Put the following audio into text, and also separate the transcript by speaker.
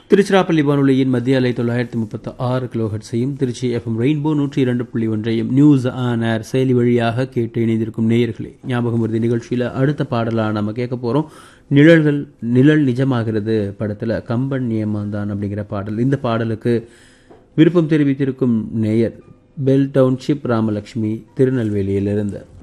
Speaker 1: திருச்சிராப்பள்ளி வானொலியின் மத்திய அலை 936 கிலோஹெர்ட்ஸையும் Trichy FM rainbow 102.1ஐயும் news on air செயலி வழியாக கேட்டு இணைந்திருக்கும் நேயர்களே, ஞாபகம் வருது நிகழ்ச்சியில் அடுத்த பாடலாக நம்ம கேட்க போகிறோம். நிழல் நிஜமாகிறது படத்தில் கம்பன் நியமந்தான் அப்படிங்கிற பாடல். இந்த பாடலுக்கு விருப்பம் தெரிவித்திருக்கும் நேயர் பெல் டவுன்ஷிப் ராமலட்சுமி திருநெல்வேலியிலிருந்து.